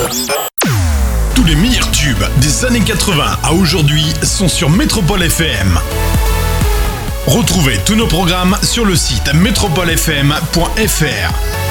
Tous les meilleurs tubes des années 80 à aujourd'hui sont sur Métropole FM. Retrouvez tous nos programmes sur le site metropolefm.fr.